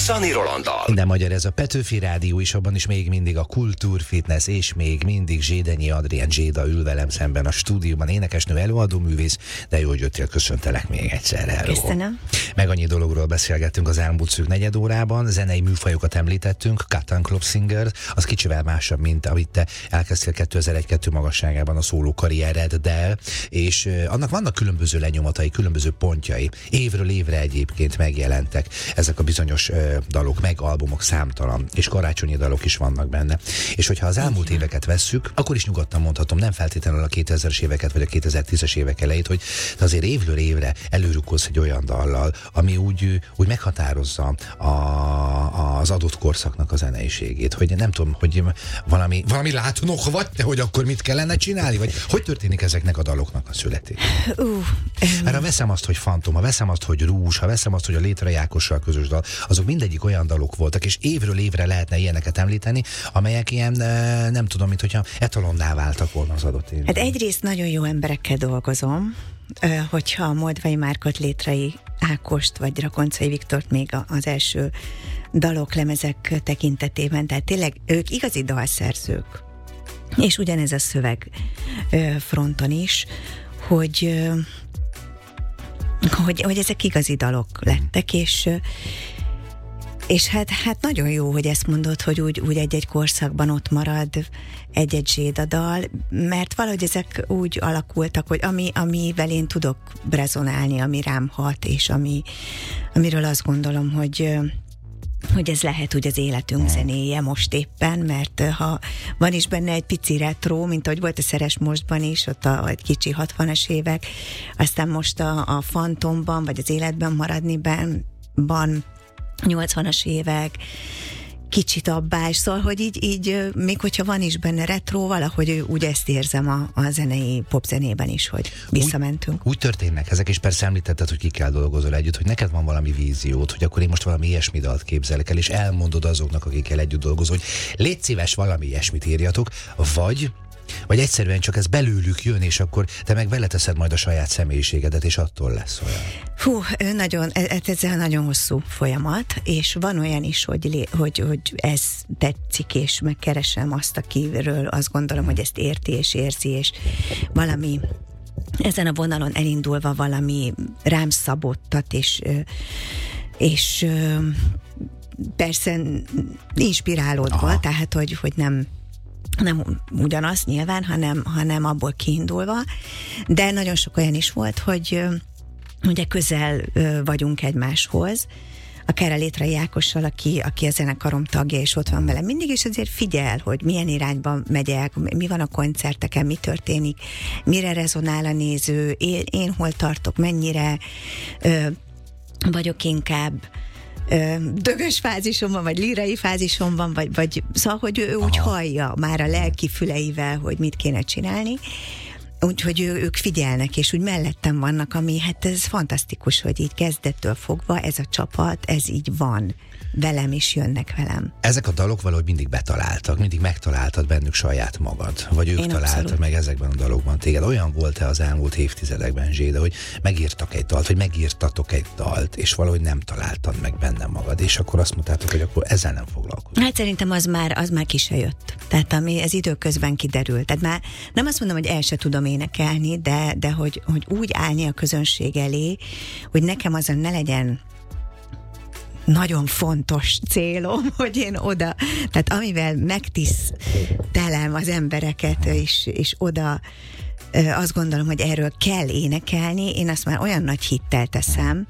Szani Rolanddal. Minden magyar, ez a Petőfi Rádió is, abban is még mindig a kultúrfitness, és még mindig Zsédenyi Adrián Zséda ül velem szemben a stúdióban, énekesnő, előadó művész, de jó, hogy jöttél, köszöntelek még egyszer. Hello. Köszönöm. Meg annyi dologról beszélgettünk az elmúlt szűk negyed órában, zenei műfajokat említettünk, Cotton Club Singer, az kicsivel másabb, mint amit te elkezdtél 2001-2 magasságában a szóló karriereddel, és annak vannak különböző lenyomatai, különböző pontjai. Évről évre egyébként megjelentek ezek a bizonyos dalok, meg albumok számtalan, és karácsonyi dalok is vannak benne. És hogyha az elmúlt éveket vesszük, akkor is nyugodtan mondhatom, nem feltétlenül a 2000-es éveket, vagy a 2010-es évek elejét, hogy azért évről évre előrukkolsz egy olyan dallal, ami úgy meghatározza az adott korszaknak a zeneiségét, hogy nem tudom, hogy valami látnok vagy te, hogy akkor mit kellene csinálni, vagy hogy történik ezeknek a daloknak a születése? Mert ha veszem azt, hogy Fantom, ha veszem azt, hogy Rúzs, ha veszem azt, hogy a Létre Jákossal közös dal, azok mindegyik olyan dalok voltak, és évről évre lehetne ilyeneket említeni, amelyek ilyen, nem tudom, mint hogyha etalonná váltak volna az adott évben. Hát egyrészt nagyon jó emberekkel dolgozom, hogyha a Moldvai Márkot, Létrai Ákost vagy Rakoncai Viktort még az első dalok, lemezek tekintetében, tehát tényleg ők igazi dalszerzők. És ugyanez a szöveg fronton is, hogy ezek igazi dalok lettek, és hát nagyon jó, hogy ezt mondod, hogy úgy egy-egy korszakban ott marad egy-egy Zséda dal, mert valahogy ezek úgy alakultak, hogy amivel én tudok rezonálni, ami rám hat, és amiről azt gondolom, hogy ez lehet úgy az életünk zenéje most éppen, mert ha van is benne egy pici retro, mint ahogy volt a Szeres Mostban is, ott egy kicsi 60-as évek, aztán most a Fantomban, vagy az Életben maradniban 80-as évek, kicsit abbás, szóval, hogy így még hogyha van is benne retro, valahogy úgy ezt érzem a zenei popzenében is, hogy visszamentünk. Úgy történnek ezek, és persze említetted, hogy ki kell dolgozol együtt, hogy neked van valami víziót, hogy akkor én most valami ilyesmi dalt képzelek el, és elmondod azoknak, akikkel együtt dolgozol, hogy légy szíves, valami ilyesmit írjatok, vagy egyszerűen csak ez belőlük jön, és akkor te meg beleteszed majd a saját személyiségedet, és attól lesz olyan. Ez nagyon hosszú folyamat, és van olyan is, hogy ez tetszik, és megkeresem azt, akiről azt gondolom, hogy ezt érti és érzi, és valami ezen a vonalon elindulva valami rám szabottat, és persze inspirálódva, tehát hogy nem ugyanaz nyilván, hanem abból kiindulva, de nagyon sok olyan is volt, hogy ugye közel vagyunk egymáshoz, akár a Létrai Ákossal, aki a zenekarom tagja, és ott van velem mindig, és azért figyel, hogy milyen irányba megyek, mi van a koncerteken, mi történik, mire rezonál a néző, én hol tartok, mennyire vagyok inkább dögös fázisomban, vagy lírai fázisomban, vagy szóval, hogy ő úgy hallja már a lelki füleivel, hogy mit kéne csinálni, úgyhogy ők figyelnek, és úgy mellettem vannak, ami hát ez fantasztikus, hogy így kezdettől fogva ez a csapat, ez így van velem, és jönnek velem. Ezek a dalok valahogy mindig betaláltak, mindig megtaláltad bennük saját magad, vagy ők találtak meg ezekben a dalokban téged. Olyan volt-e az elmúlt évtizedekben, Zséda, hogy megírtak egy dalt, vagy megírtatok egy dalt, és valahogy nem találtad meg benne magad, és akkor azt mondtátok, hogy akkor ezzel nem foglalkozol. Hát szerintem az már ki se jött. Tehát ami ez időközben kiderült. Tehát már nem azt mondom, hogy el se tudom énekelni, de hogy úgy állni a közönség elé, hogy nekem azon ne legyen nagyon fontos célom, hogy én oda, tehát amivel megtisztelem az embereket, és oda azt gondolom, hogy erről kell énekelni, én azt már olyan nagy hittel teszem,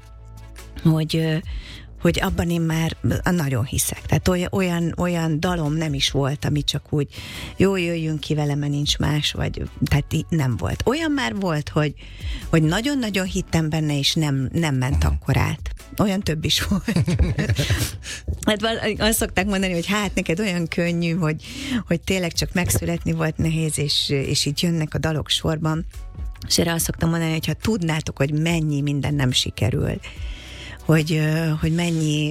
hogy abban én már nagyon hiszek. Tehát olyan dalom nem is volt, ami csak úgy jó, jöjjünk ki vele, mert nincs más, vagy tehát nem volt. Olyan már volt, hogy nagyon-nagyon hittem benne, és nem ment akkor át. Olyan több is volt. Hát azt szokták mondani, hogy hát neked olyan könnyű, hogy tényleg csak megszületni volt nehéz, és így jönnek a dalok sorban. És erre azt szoktam mondani, hogy ha tudnátok, hogy mennyi minden nem sikerül, hogy mennyi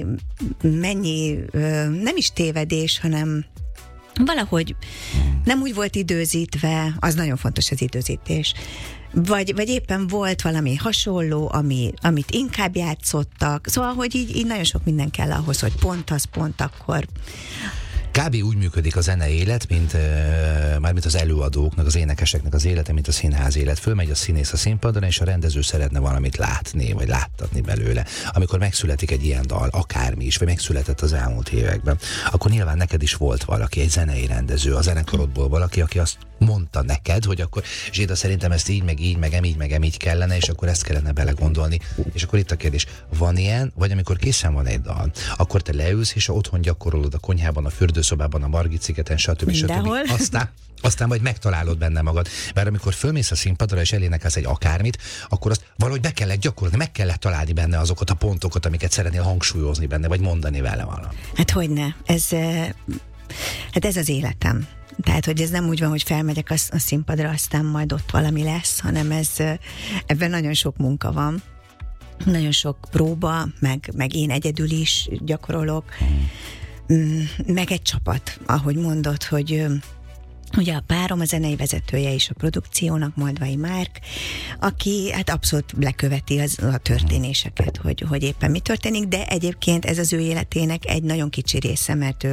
nem is tévedés, hanem valahogy nem úgy volt időzítve, az nagyon fontos az időzítés, vagy éppen volt valami hasonló, amit inkább játszottak. Szóval, hogy így nagyon sok minden kell ahhoz, hogy pont akkor. Kb. Úgy működik a zenei élet, mármint az előadóknak, az énekeseknek az élete, mint a színház élet. Fölmegy a színész a színpadon, és a rendező szeretne valamit látni, vagy láttatni belőle. Amikor megszületik egy ilyen dal, akármi is, vagy megszületett az elmúlt években, akkor nyilván neked is volt valaki, egy zenei rendező, a zenekarodból valaki, aki azt mondta neked, hogy akkor Zséda, szerintem ezt így, meg így kellene, és akkor ezt kellene belegondolni. És akkor itt a kérdés, van ilyen, vagy amikor készen van egy dal, akkor te leülsz, és otthon gyakorolod a konyhában, a fürdőszobában, a Margit-szigeten, stb. Aztán majd megtalálod benne magad. Mert amikor fölmész a színpadra, és elénekelsz egy akármit, akkor azt valahogy be kellett gyakorolni, meg kellett találni benne azokat a pontokat, amiket szeretnél hangsúlyozni benne, vagy mondani vele valami. Hát hogyne, ez az életem. Tehát, hogy ez nem úgy van, hogy felmegyek a színpadra, aztán majd ott valami lesz, hanem ebben nagyon sok munka van. Nagyon sok próba, meg én egyedül is gyakorolok. Meg egy csapat, ahogy mondod, hogy ugye a párom, a zenei vezetője és a produkciónak, Moldvai Márk, aki hát abszolút leköveti a történéseket, hogy éppen mi történik, de egyébként ez az ő életének egy nagyon kicsi része, mert ő